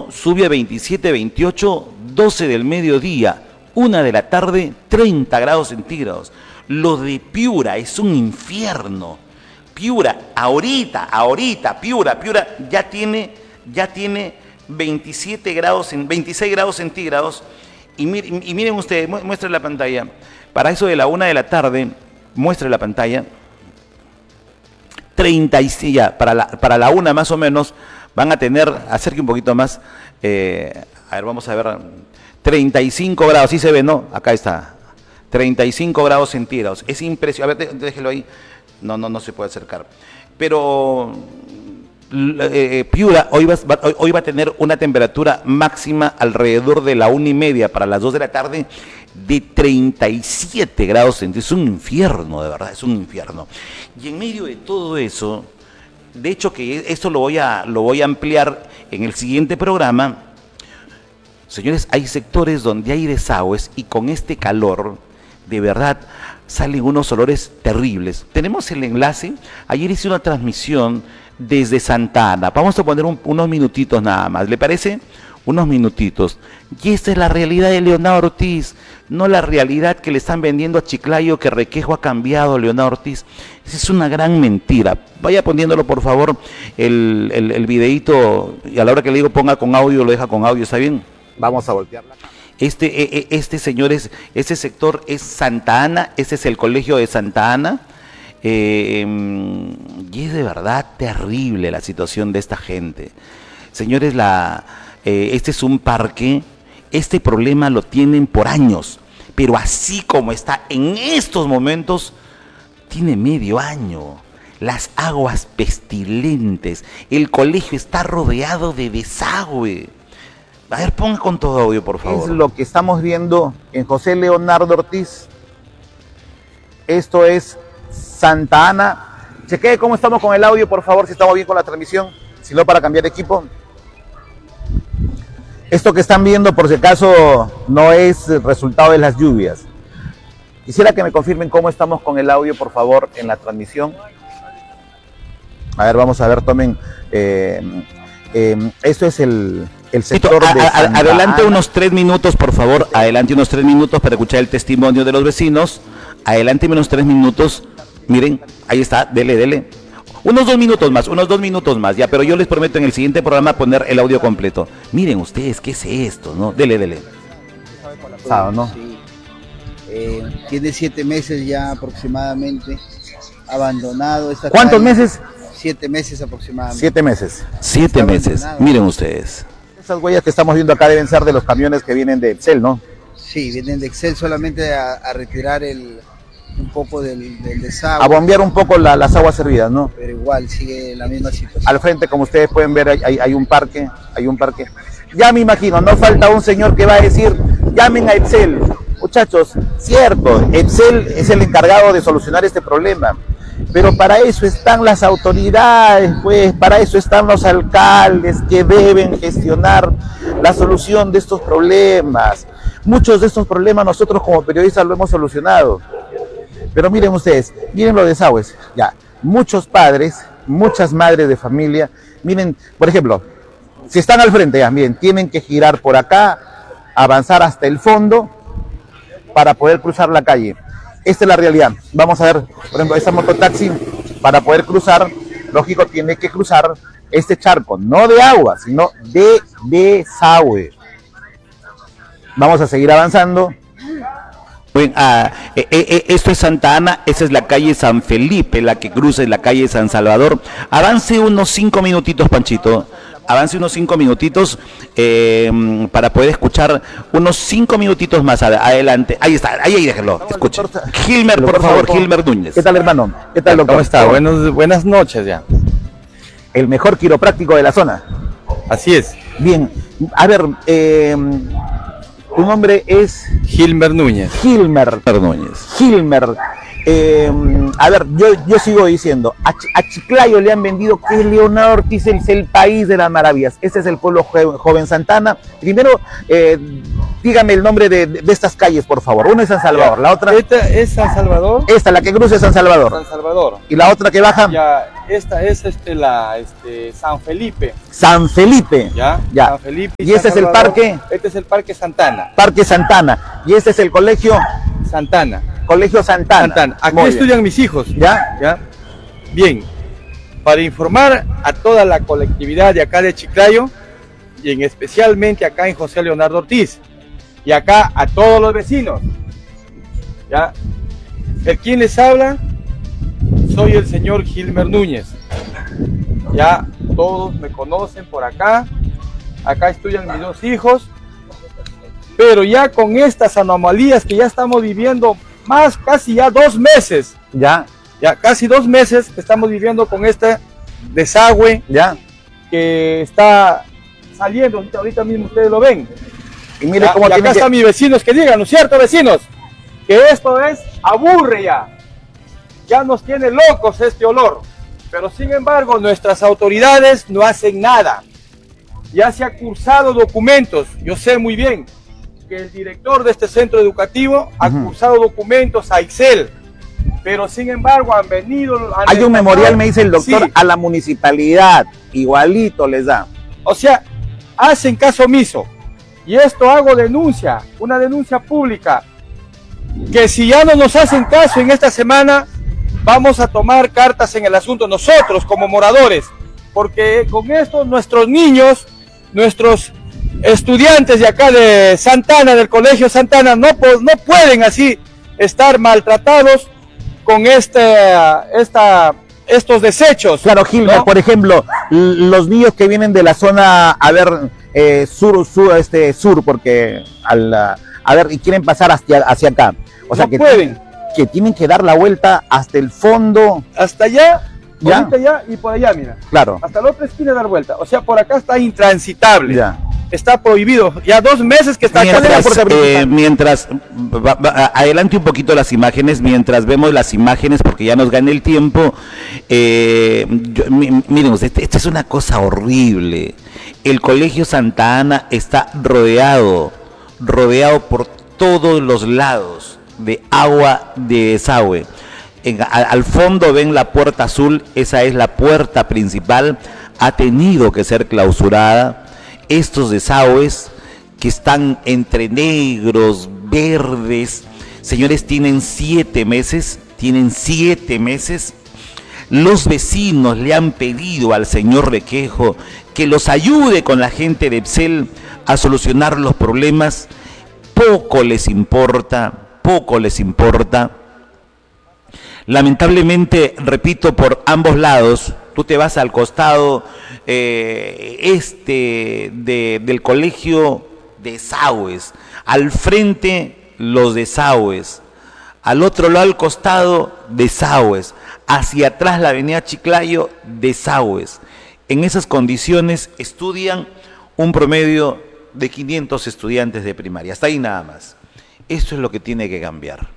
Quito sube a 27, 28, 12 del mediodía, 1 de la tarde, 30 grados centígrados. Lo de Piura es un infierno. Piura, ahorita, Piura ya tiene 26 grados centígrados. Y miren ustedes, muestre la pantalla. Para eso de la 1 de la tarde, muestre la pantalla. 36, ya, para la 1 más o menos, van a tener, acerque un poquito más, a ver, vamos a ver, 35 grados, ¿sí se ve, no? Acá está, 35 grados centígrados, es impresionante, a ver, déjelo ahí, no se puede acercar, pero Piura hoy va a tener una temperatura máxima alrededor de la 1:30 para las 2 de la tarde, de 37 grados centígrados, es un infierno, de verdad, es un infierno. Y en medio de todo eso, de hecho que esto lo voy a ampliar en el siguiente programa, señores, hay sectores donde hay desagües y con este calor, de verdad, salen unos olores terribles. Tenemos el enlace, ayer hice una transmisión desde Santa Ana, vamos a poner unos minutitos nada más, ¿le parece? Unos minutitos. Y esta es la realidad de Leonardo Ortiz, no la realidad que le están vendiendo a Chiclayo, que Requejo ha cambiado a Leonardo Ortiz. Esa es una gran mentira. Vaya poniéndolo, por favor, el videíto, y a la hora que le digo ponga con audio, lo deja con audio, ¿está bien? Vamos a voltearla. Señores, este sector es Santa Ana, este es el colegio de Santa Ana, y es de verdad terrible la situación de esta gente. Señores, este es un parque, este problema lo tienen por años, pero así como está en estos momentos, tiene medio año. Las aguas pestilentes, el colegio está rodeado de desagüe. A ver, ponga con todo audio, por favor. Es lo que estamos viendo en José Leonardo Ortiz. Esto es Santa Ana. Chequee cómo estamos con el audio, por favor, si estamos bien con la transmisión, si no, para cambiar de equipo. Esto que están viendo, por si acaso, no es resultado de las lluvias. Quisiera que me confirmen cómo estamos con el audio, por favor, en la transmisión. A ver, vamos a ver, tomen. Esto es el sector de Santa Adelante Ana. Unos 3 minutos, por favor. Adelante unos 3 minutos para escuchar el testimonio de los vecinos. Adelante unos 3 minutos. Miren, ahí está, dele. Unos 2 minutos más, ya, pero yo les prometo en el siguiente programa poner el audio completo. Miren ustedes, ¿qué es esto, no? Dele. ¿No? Sí. Tiene 7 meses ya aproximadamente abandonado. ¿Cuántos meses? 7 meses aproximadamente. 7 meses. 7 meses. Miren ustedes. Esas huellas que estamos viendo acá deben ser de los camiones que vienen de Excel, ¿no? Sí, vienen de Excel solamente a retirar un poco del desagüe. A bombear un poco las aguas servidas, ¿no? Pero igual sigue la misma situación. Al frente, como ustedes pueden ver, hay un parque, Ya me imagino, no falta un señor que va a decir, llamen a Excel. Muchachos, cierto, Excel es el encargado de solucionar este problema. Pero para eso están las autoridades, pues, para eso están los alcaldes que deben gestionar la solución de estos problemas. Muchos de estos problemas nosotros como periodistas lo hemos solucionado. Pero miren ustedes, miren los desagües, ya, muchos padres, muchas madres de familia, miren, por ejemplo, si están al frente, ya, miren, tienen que girar por acá, avanzar hasta el fondo para poder cruzar la calle. Esta es la realidad. Vamos a ver, por ejemplo, esta mototaxi, para poder cruzar, lógico, tiene que cruzar este charco, no de agua, sino de desagüe. Vamos a seguir avanzando. Bueno, esto es Santa Ana, esa es la calle San Felipe, la que cruza es la calle San Salvador. Avance unos 5 minutitos, Panchito. Avance unos 5 minutitos para poder escuchar unos 5 minutitos más adelante. Ahí está, ahí déjelo, escuche. Gilmer, por favor, Gilmer Núñez. ¿Qué tal, hermano? ¿Qué tal, doctor? ¿Cómo está? Buenas noches ya. El mejor quiropráctico de la zona. Así es. Bien, a ver, tu nombre es... Gilmer Núñez. Gilmer Núñez. Gilmer. A ver, yo sigo diciendo, a Chiclayo le han vendido que Leonardo Ortiz es el país de las maravillas. Este es el pueblo joven Santa Ana. Primero, dígame el nombre de estas calles, por favor. Una es San Salvador, la otra... Esta es San Salvador. Esta, la que cruza es San Salvador. San Salvador. Y la otra que baja... Ya, esta es San Felipe. San Felipe. Ya. Ya. San Felipe ¿Y este es el parque? Este es el Parque Santana. Parque Santana. Y este es el colegio... Santana. Colegio Santana. Santana. Aquí Muy estudian mis hijos. ¿Ya? ¿Ya? Bien. Para informar a toda la colectividad de acá de Chiclayo, y en especialmente acá en José Leonardo Ortiz, y acá a todos los vecinos. ¿Ya? ¿El quién les habla? Soy el señor Gilmer Núñez. Ya todos me conocen por acá. Acá estudian mis dos hijos. Pero ya con estas anomalías que ya estamos viviendo casi ya 2 meses. Ya Casi 2 meses que estamos viviendo con este desagüe que está saliendo, ahorita mismo ustedes lo ven. Y mire cómo acá están mis vecinos que digan, ¿no es cierto, vecinos? Que esto aburre ya nos tiene locos este olor, pero sin embargo nuestras autoridades no hacen nada. Ya se ha cursado documentos, yo sé muy bien que el director de este centro educativo ha cursado documentos a Excel, pero sin embargo han venido... Hay un memorial, me dice el doctor, a la municipalidad, igualito les da. O sea, hacen caso omiso, y esto hago denuncia, una denuncia pública, que si ya no nos hacen caso en esta semana, vamos a tomar cartas en el asunto nosotros como moradores, porque con esto nuestros niños, nuestros estudiantes de acá de Santana, del Colegio Santana, no pueden así estar maltratados con estos desechos. Claro, Gilmer, ¿no? Por ejemplo, los niños que vienen de la zona, sur, porque y quieren pasar hacia acá. O sea, no pueden. Que tienen que dar la vuelta hasta el fondo. Hasta allá, ahorita allá y por allá, mira. Claro. Hasta la otra esquina dar vuelta. O sea, por acá está intransitable. Ya. Está prohibido. Ya 2 meses que está mientras adelante un poquito las imágenes, mientras vemos las imágenes, porque ya nos gana el tiempo. Miren, esta es una cosa horrible. El Colegio Santa Ana está rodeado por todos los lados de agua de desagüe. Al fondo ven la puerta azul, esa es la puerta principal, ha tenido que ser clausurada. Estos desagües que están entre negros, verdes, señores, tienen 7 meses, Los vecinos le han pedido al señor Requejo que los ayude con la gente de EPSEL a solucionar los problemas. Poco les importa. Lamentablemente, repito, por ambos lados, tú te vas al costado del colegio desagües, al frente los desagües, al otro lado al costado desagües, hacia atrás la avenida Chiclayo desagües. En esas condiciones estudian un promedio de 500 estudiantes de primaria, hasta ahí nada más. Eso es lo que tiene que cambiar.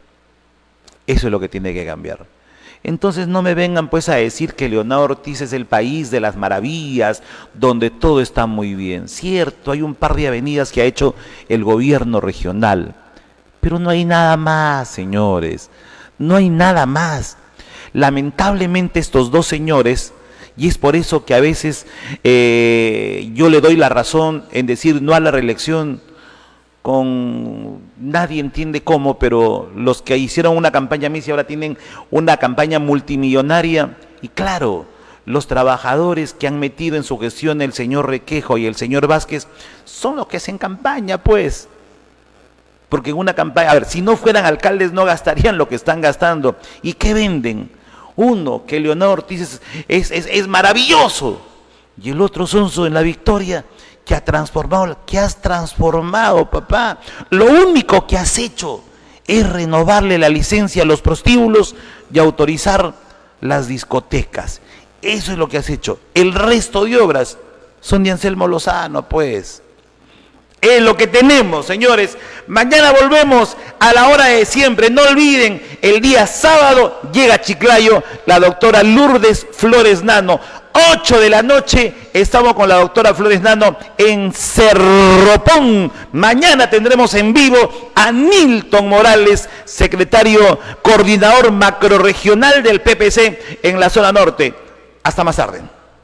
Entonces no me vengan pues a decir que Leonardo Ortiz es el país de las maravillas, donde todo está muy bien. Cierto, hay un par de avenidas que ha hecho el gobierno regional, pero no hay nada más, señores, no hay nada más. Lamentablemente estos dos señores, y es por eso que a veces yo le doy la razón en decir no a la reelección, con nadie entiende cómo, pero los que hicieron una campaña Misi ahora tienen una campaña multimillonaria, y claro, los trabajadores que han metido en su gestión el señor Requejo y el señor Vázquez son los que hacen campaña, pues, porque en una campaña, a ver, si no fueran alcaldes no gastarían lo que están gastando. ¿Y qué venden? Uno, que Leonardo Ortiz es maravilloso, y el otro sonso en La Victoria, que ha transformado. ¿Qué has transformado, papá? Lo único que has hecho es renovarle la licencia a los prostíbulos y autorizar las discotecas. Eso es lo que has hecho. El resto de obras son de Anselmo Lozano, pues. Es lo que tenemos, señores. Mañana volvemos a la hora de siempre. No olviden, el día sábado llega a Chiclayo la doctora Lourdes Flores Nano, 8 de la noche, estamos con la doctora Flores Nano en Cerropón. Mañana tendremos en vivo a Nilton Morales, secretario coordinador macrorregional del PPC en la zona norte. Hasta más tarde.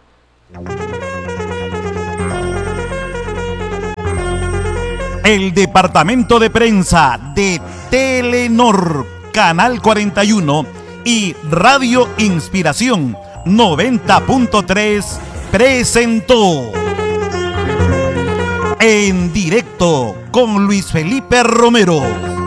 El departamento de prensa de Telenor, Canal 41 y Radio Inspiración 90.3 presentó En Directo con Luis Felipe Romero.